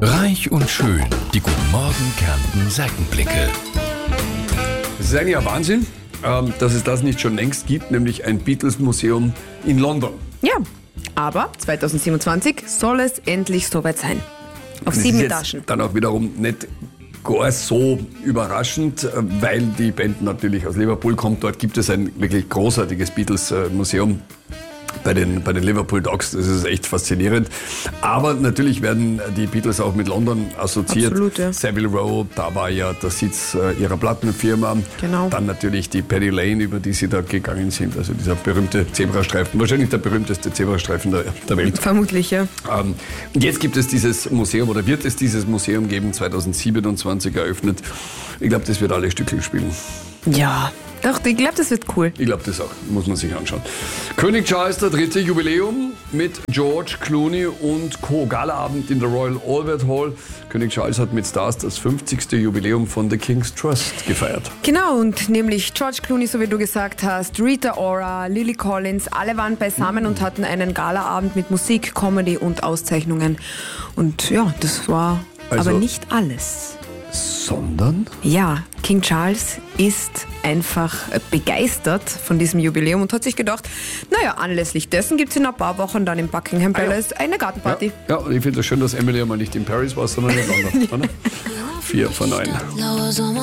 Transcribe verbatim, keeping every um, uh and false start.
Reich und schön, die Guten Morgen Kärnten Seitenblicke. Es ist eigentlich ein Wahnsinn, ähm, dass es das nicht schon längst gibt, nämlich ein Beatles-Museum in London. Ja, aber zwanzig siebenundzwanzig soll es endlich soweit sein. Auf Das sieben ist jetzt Etagen. dann auch wiederum nicht gar so überraschend, äh, weil die Band natürlich aus Liverpool kommt. Dort gibt es ein wirklich großartiges Beatles-Museum. Bei den, bei den Liverpool Dogs, das ist echt faszinierend. Aber natürlich werden die Beatles auch mit London assoziiert. Absolut, ja. Savile Row, da war ja der Sitz äh, ihrer Plattenfirma. Genau. Dann natürlich die Penny Lane, über die sie da gegangen sind. Also dieser berühmte Zebrastreifen, wahrscheinlich der berühmteste Zebrastreifen der, der Welt. Vermutlich, ja. Ähm, und jetzt gibt es dieses Museum, oder wird es dieses Museum geben, zwanzig siebenundzwanzig eröffnet. Ich glaube, das wird alle Stücke spielen. Ja, doch, ich glaube, das wird cool. Ich glaube, das auch. Muss man sich anschauen. König Charles der dritte Jubiläum mit George Clooney und Co. Galaabend in der Royal Albert Hall. König Charles hat mit Stars das fünfzigste Jubiläum von The King's Trust gefeiert. Genau, und nämlich George Clooney, so wie du gesagt hast, Rita Ora, Lily Collins, alle waren beisammen und hatten einen Galaabend mit Musik, Comedy und Auszeichnungen. Und ja, das war Also- aber nicht alles. Sondern? Ja, King Charles ist einfach begeistert von diesem Jubiläum und hat sich gedacht, naja, anlässlich dessen gibt es in ein paar Wochen dann im Buckingham Ah, ja. Palace eine Gartenparty. Ja, ja, und ich finde es schön, dass Emily einmal nicht in Paris war, sondern in London. Oder? Vier von neun.